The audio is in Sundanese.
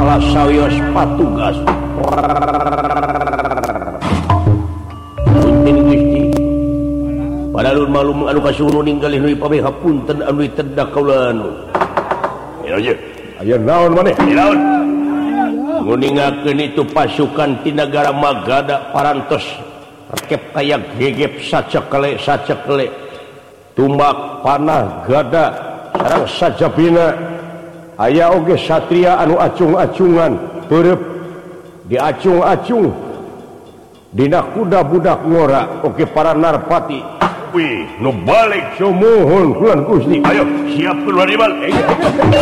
kepala sawios patugas punten Gusti padahal malum anu kasuhun ninggalin deui pabehapunten anu ditedak kaula anu aya naon maneh naon nguningakeun itu pasukan ti nagara Magadha parantos rekep kayak gegep sacekele tumbak panah gada sareng sajabina aya oge satria anu acung-acungan peureup diacung-acung dina kuda budak ngora oge para narpati wih nu balik sumuhun kulan Gusti ayo siapkeun bal